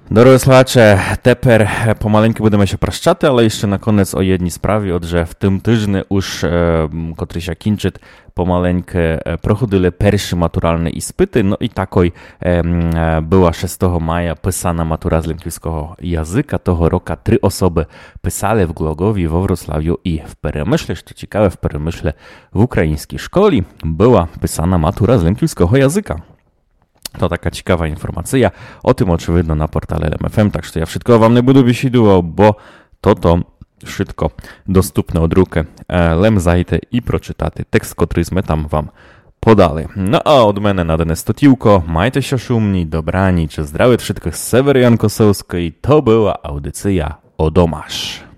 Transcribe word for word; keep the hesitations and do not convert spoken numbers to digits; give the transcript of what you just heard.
Дорогі слухачі, тепер помаленьку будемо ще прощати, але ще на конець о єдній справі. Отже, в тим тижні уж, е, котрий ще кінчить, помаленьке проходили перші матуральні іспити. Ну і такой е, була шестого мая писана матура з лемківського язика. Того року три особи писали в Глогові, во Вроцлав'ю і в Перемишлі. Що цікаве, в Перемишлі в українській школі була писана матура з лемківського язика. To taka ciekawa informacja, o tym oczywiście na portale L M F M, tak że ja wszystko wam nie będę wysiedział, bo to to wszystko dostępne od ruki. Lem zajdę i przeczytaty tekst, który my tam wam podali. No a od mnie na dane stotiłko, majcie się szumni, dobrani, czy zdrowie wszystkich z Sewery Jankosowskiej, to była audycja o domasz.